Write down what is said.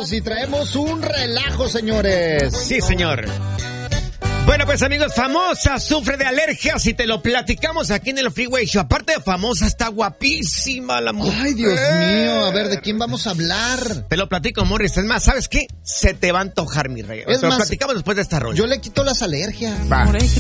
estamos y traemos un relajo, señores. Sí, señor. Bueno, pues amigos, famosa sufre de alergias y te lo platicamos aquí en el Freeway Show. Aparte de famosa, está guapísima la mujer. Ay, Dios mío, a ver, ¿de quién vamos a hablar? Te lo platico, Morris. Es más, ¿sabes qué? Se te va a antojar, mi rey. Te lo platicamos después de esta rola. Yo le quito las alergias. Va.